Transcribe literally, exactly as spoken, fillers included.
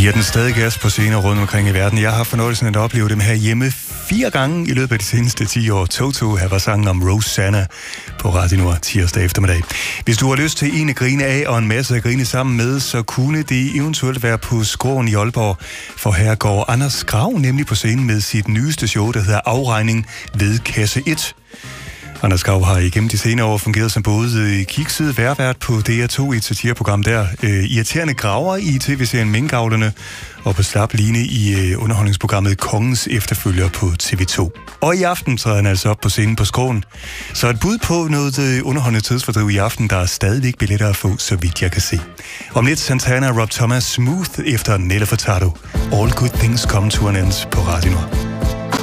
giver den stadig gas på scener rundt omkring i verden. Jeg har haft fornøjelsen at opleve dem her hjemme fire gange i løbet af de seneste ti år. Toto her var sangen om Rosanna på Radio Nord tirsdag eftermiddag. Hvis du har lyst til en at grine af og en masse at grine sammen med, så kunne det eventuelt være på Skråen i Aalborg. For her går Anders Grav nemlig på scenen med sit nyeste show, der hedder Afregning ved Kasse et. Anders Grav har igennem de senere år fungeret som både kikset værvært på D R to i et satireprogram der, øh, irriterende graver i tv-serien Minkavlerne og på slap line i øh, underholdningsprogrammet Kongens Efterfølger på T V to. Og i aften træder han altså op på scenen på Skråen. Så et bud på noget øh, underholdende tidsfordriv i aften, der er stadigvæk billetter at få, så vidt jeg kan se. Om lidt Santana og Rob Thomas Smooth efter Nelle Furtado. All good things come to an end på Radio Nord.